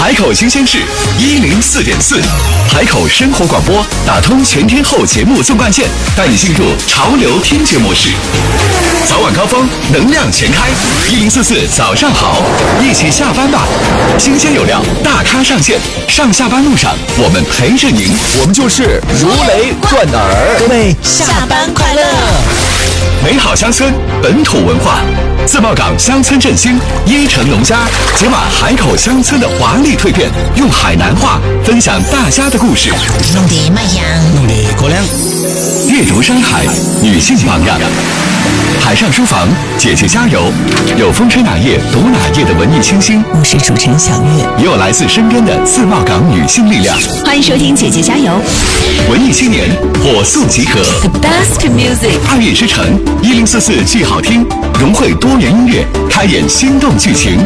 海口新鲜事104.4，海口生活广播打通全天候节目纵贯线，带你进入潮流听觉模式。早晚高峰，能量全开，1044早上好，一起下班吧。新鲜有料，大咖上线，上下班路上我们陪着您，我们就是如雷贯耳。 各位下班快乐！ 美好乡村，本土文化，自贸港乡村振兴，伊城农家解码海口乡村的华丽蜕变，用海南话分享大家的故事。 弄得麦香， 弄得过量。 阅读山海，女性榜样。海上书房，姐姐加油！有风吹哪页读哪页的文艺清新， 我是主持人小月， 也有来自身边的自贸港女性力量。 欢迎收听姐姐加油！ 文艺青年火速集合 The best music， 2月之城1044剧好听，融汇多元音乐，开演心动剧情。